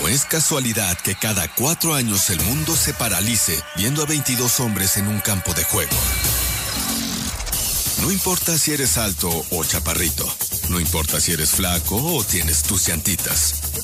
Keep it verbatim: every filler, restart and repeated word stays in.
No es casualidad que cada cuatro años el mundo se paralice viendo a veintidós hombres en un campo de juego. No importa si eres alto o chaparrito. No importa si eres flaco o tienes tus llantitas.